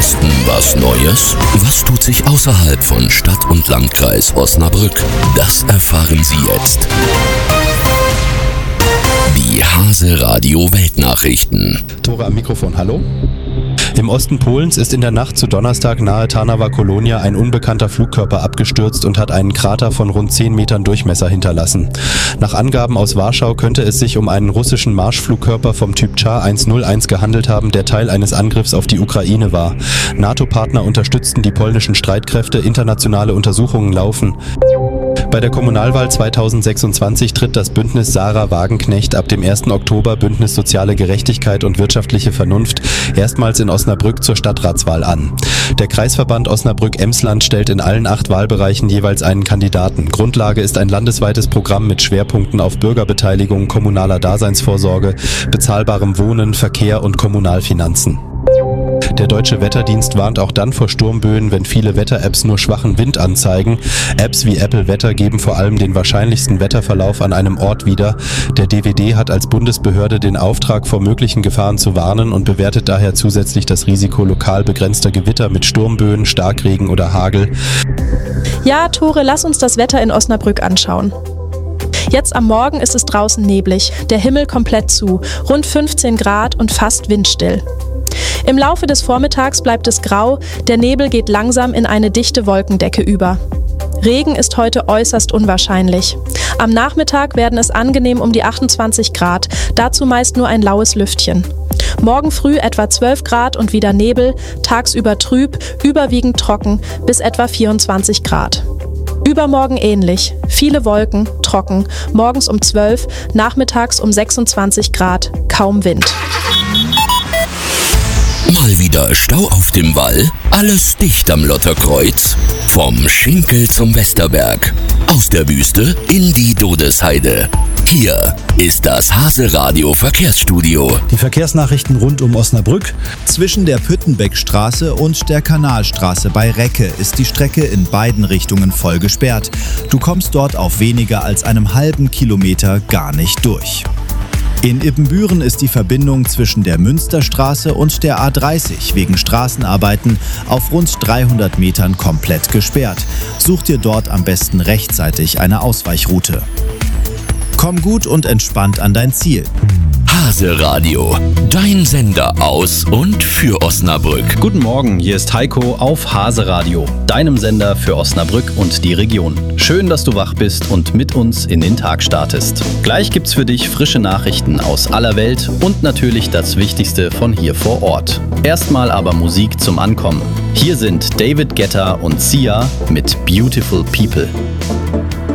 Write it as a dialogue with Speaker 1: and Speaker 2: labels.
Speaker 1: Osten was Neues? Was tut sich außerhalb von Stadt und Landkreis Osnabrück? Das erfahren Sie jetzt. Die Hase Radio Weltnachrichten.
Speaker 2: Tore am Mikrofon, hallo. Im Osten Polens ist in der Nacht zu Donnerstag nahe Tarnowa Kolonia ein unbekannter Flugkörper abgestürzt und hat einen Krater von rund 10 Metern Durchmesser hinterlassen. Nach Angaben aus Warschau könnte es sich um einen russischen Marschflugkörper vom Typ Char 101 gehandelt haben, der Teil eines Angriffs auf die Ukraine war. NATO-Partner unterstützten die polnischen Streitkräfte, internationale Untersuchungen laufen. Bei der Kommunalwahl 2026 tritt das Bündnis Sarah Wagenknecht ab dem 1. Oktober Bündnis Soziale Gerechtigkeit und wirtschaftliche Vernunft erstmals in Osnabrück zur Stadtratswahl an. Der Kreisverband Osnabrück-Emsland stellt in allen 8 Wahlbereichen jeweils einen Kandidaten. Grundlage ist ein landesweites Programm mit Schwerpunkten auf Bürgerbeteiligung, kommunaler Daseinsvorsorge, bezahlbarem Wohnen, Verkehr und Kommunalfinanzen. Der Deutsche Wetterdienst warnt auch dann vor Sturmböen, wenn viele Wetter-Apps nur schwachen Wind anzeigen. Apps wie Apple Wetter geben vor allem den wahrscheinlichsten Wetterverlauf an einem Ort wieder. Der DWD hat als Bundesbehörde den Auftrag, vor möglichen Gefahren zu warnen und bewertet daher zusätzlich das Risiko lokal begrenzter Gewitter mit Sturmböen, Starkregen oder Hagel.
Speaker 3: Ja, Tore, lass uns das Wetter in Osnabrück anschauen. Jetzt am Morgen ist es draußen neblig, der Himmel komplett zu, rund 15 Grad und fast windstill. Im Laufe des Vormittags bleibt es grau, der Nebel geht langsam in eine dichte Wolkendecke über. Regen ist heute äußerst unwahrscheinlich. Am Nachmittag werden es angenehm um die 28 Grad, dazu meist nur ein laues Lüftchen. Morgen früh etwa 12 Grad und wieder Nebel, tagsüber trüb, überwiegend trocken bis etwa 24 Grad. Übermorgen ähnlich, viele Wolken, trocken, morgens um 12, nachmittags um 26 Grad, kaum Wind.
Speaker 1: Mal wieder Stau auf dem Wall? Alles dicht am Lotterkreuz? Vom Schinkel zum Westerberg. Aus der Wüste in die Dodesheide. Hier ist das Hase Radio Verkehrsstudio.
Speaker 4: Die Verkehrsnachrichten rund um Osnabrück. Zwischen der Püttenbeckstraße und der Kanalstraße bei Recke ist die Strecke in beiden Richtungen voll gesperrt. Du kommst dort auf weniger als einem halben Kilometer gar nicht durch. In Ippenbüren ist die Verbindung zwischen der Münsterstraße und der A30 wegen Straßenarbeiten auf rund 300 Metern komplett gesperrt. Such dir dort am besten rechtzeitig eine Ausweichroute. Komm gut und entspannt an dein Ziel.
Speaker 1: Hase Radio, dein Sender aus und für Osnabrück.
Speaker 5: Guten Morgen, hier ist Heiko auf Hase Radio, deinem Sender für Osnabrück und die Region. Schön, dass du wach bist und mit uns in den Tag startest. Gleich gibt's für dich frische Nachrichten aus aller Welt und natürlich das Wichtigste von hier vor Ort. Erstmal aber Musik zum Ankommen. Hier sind David Guetta und Sia mit Beautiful People.